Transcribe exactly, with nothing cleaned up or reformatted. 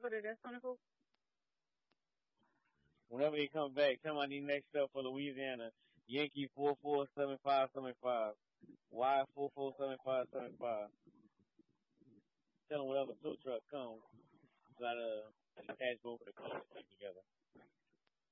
put it at twenty-four? Whenever he come back, tell him I need next up for Louisiana. Yankee four four seven five seven five. Y four four seven five seven five. Tell him whatever tow truck comes, gotta attach both of the cars together.